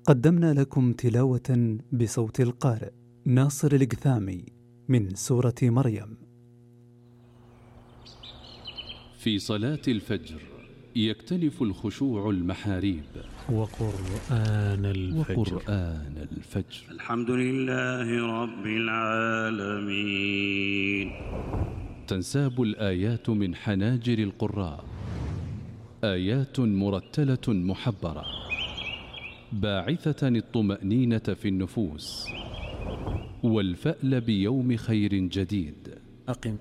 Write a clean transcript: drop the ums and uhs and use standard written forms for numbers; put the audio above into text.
قدمنا لكم تلاوة بصوت القارئ ناصر القثامي من سورة مريم. في صلاة الفجر يكتنف الخشوع المحاريب وقرآن الفجر. الحمد لله رب العالمين. تنساب الآيات من حناجر القراء، آيات مرتلة محبرة باعثة الطمأنينة في النفوس والفأل بيوم خير جديد. أقم